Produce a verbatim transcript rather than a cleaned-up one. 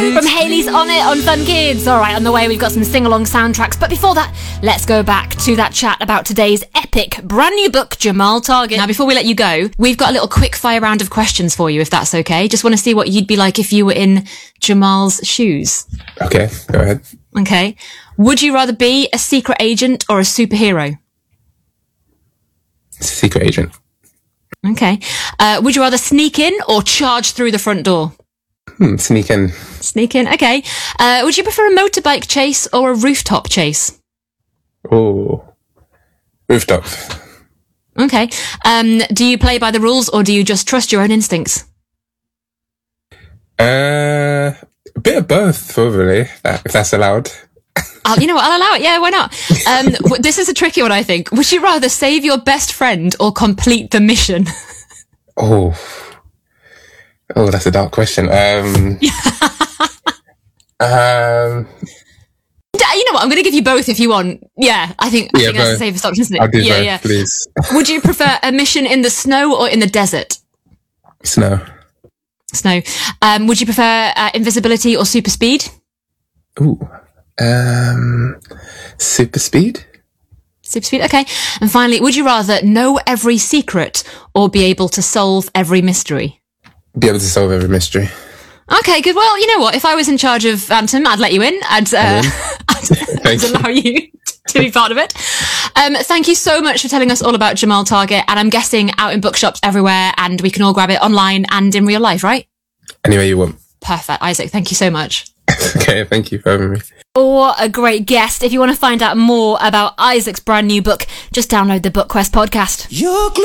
From Hayley's On It on Fun Kids. All right, on the way we've got some sing-along soundtracks. But before that, let's go back to that chat about today's epic brand new book, Jamal Target. Now, before we let you go, we've got a little quick fire round of questions for you, if that's okay. Just want to see what you'd be like if you were in Jamal's shoes. Okay, go ahead. Okay. Would you rather be a secret agent or a superhero? Secret agent. Okay. Uh, would you rather sneak in or charge through the front door? Hmm, sneak in. Sneak in, okay. Uh, would you prefer a motorbike chase or a rooftop chase? Oh, rooftop. Okay. Um, do you play by the rules or do you just trust your own instincts? Uh, a bit of both, probably, if that's allowed. I'll, you know what, I'll allow it. Yeah, why not? Um, w- this is a tricky one, I think. Would you rather save your best friend or complete the mission? Oh. Oh, that's a dark question. Um, um, You know what? I'm going to give you both if you want. Yeah, I think, I yeah, think that's the safest option, isn't it? I'll do yeah, both, yeah. please. Would you prefer a mission in the snow or in the desert? Snow. Snow. Um, would you prefer uh, invisibility or super speed? Ooh. Um, super speed? Super speed, okay. And finally, would you rather know every secret or be able to solve every mystery? Be able to solve every mystery. Okay, good. Well, you know what? If I was in charge of Phantom, I'd let you in. I'd, uh, I'd, I'd allow you to be part of it. Um, thank you so much for telling us all about Jamal Target. And I'm guessing out in bookshops everywhere, and we can all grab it online and in real life, right? Anyway you want. Perfect. Isaac, thank you so much. Okay, thank you for having me. Or a great guest. If you want to find out more about Isaac's brand new book, just download the BookQuest podcast. You're